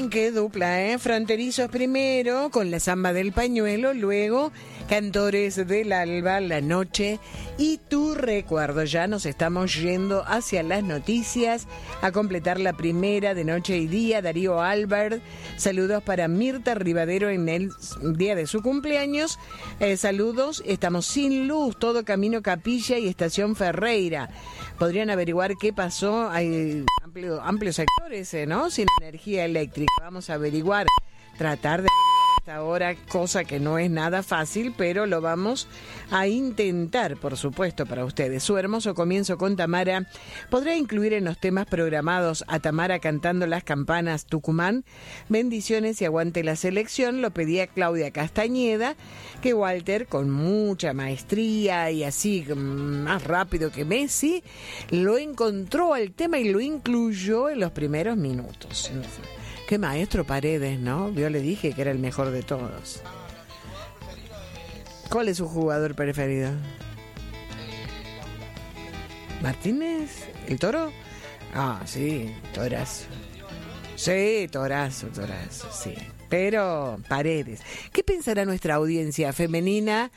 Qué dupla, Fronterizos primero, con la samba del pañuelo, luego Cantores del alba, la noche y tu recuerdo. Ya nos estamos yendo hacia las noticias, a completar la primera de Noche y Día. Darío Albert, saludos para Mirta Rivadero en el día de su cumpleaños. Saludos, estamos sin luz, todo camino Capilla y Estación Ferreira. Podrían averiguar qué pasó, hay amplios sectores, ¿no? Sin energía eléctrica. Vamos a averiguar, tratar de averiguar hasta ahora, cosa que no es nada fácil, pero lo vamos a intentar, por supuesto, para ustedes. Su hermoso comienzo con Tamara podrá incluir en los temas programados a Tamara cantando Las Campanas Tucumán. Bendiciones y aguante la selección. Lo pedía Claudia Castañeda, que Walter, con mucha maestría y así más rápido que Messi, lo encontró al tema y lo incluyó en los primeros minutos. Qué maestro Paredes, ¿no? Yo le dije que era el mejor de todos. ¿Cuál es su jugador preferido? ¿Martínez? ¿El Toro? Ah, sí, Torazo. Sí, Torazo, sí. Pero Paredes. ¿Qué pensará nuestra audiencia femenina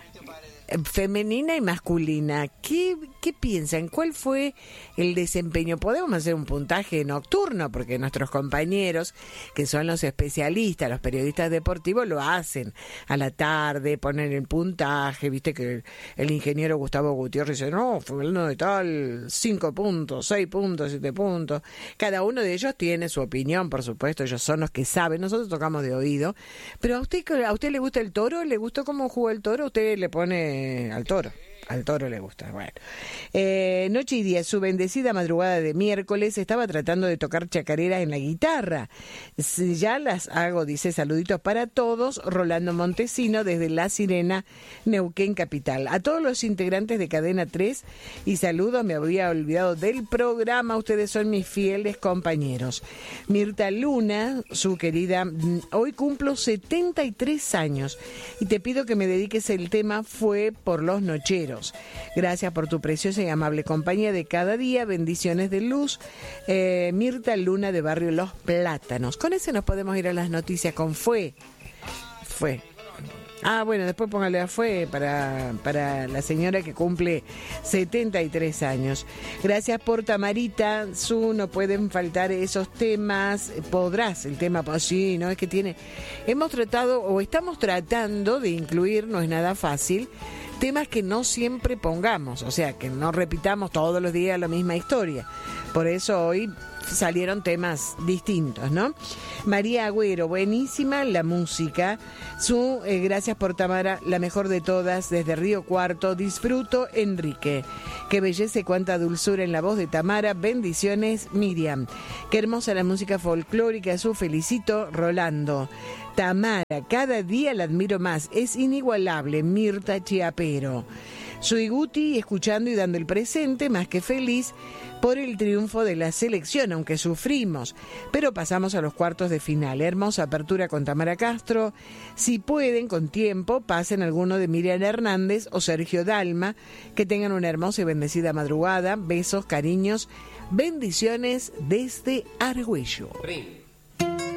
y masculina? ¿Qué piensan? ¿Cuál fue el desempeño? Podemos hacer un puntaje nocturno, porque nuestros compañeros, que son los especialistas, los periodistas deportivos, lo hacen a la tarde, ponen el puntaje. Viste que el ingeniero Gustavo Gutiérrez dice, no, fue uno de tal, 5 puntos, 6 puntos, 7 puntos. Cada uno de ellos tiene su opinión, por supuesto, ellos son los que saben, nosotros tocamos de oído. Pero ¿a usted le gusta el Toro? ¿Le gustó cómo jugó el Toro? ¿Usted le pone al Toro? Al Toro le gusta, bueno. Noche y Día, su bendecida madrugada de miércoles, estaba tratando de tocar chacareras en la guitarra. Ya las hago, dice, saluditos para todos. Rolando Montesino, desde La Sirena, Neuquén Capital. A todos los integrantes de Cadena 3 y saludos, me había olvidado del programa, ustedes son mis fieles compañeros. Mirta Luna, su querida, hoy cumplo 73 años y te pido que me dediques el tema Fue por los Nocheros. Gracias por tu preciosa y amable compañía de cada día. Bendiciones de luz. Mirta Luna, de Barrio Los Plátanos. Con ese nos podemos ir a las noticias con Fue. Ah, bueno, después póngale a Fue para la señora que cumple 73 años. Gracias por Tamarita. No pueden faltar esos temas. Podrás el tema, pues sí, ¿no? Es que estamos tratando de incluir, no es nada fácil, temas que no siempre pongamos, o sea, que no repitamos todos los días la misma historia. Por eso hoy salieron temas distintos, ¿no? María Agüero, buenísima la música. Gracias por Tamara, la mejor de todas, desde Río Cuarto. Disfruto, Enrique. Qué belleza y cuánta dulzura en la voz de Tamara. Bendiciones, Miriam. Qué hermosa la música folclórica. Felicito, Rolando. Tamara, cada día la admiro más. Es inigualable, Mirta Chiapero. Soy Guti, escuchando y dando el presente, más que feliz por el triunfo de la selección, aunque sufrimos, pero pasamos a los cuartos de final. Hermosa apertura con Tamara Castro. Si pueden, con tiempo, pasen alguno de Miriam Hernández o Sergio Dalma. Que tengan una hermosa y bendecida madrugada. Besos, cariños, bendiciones desde Argüello.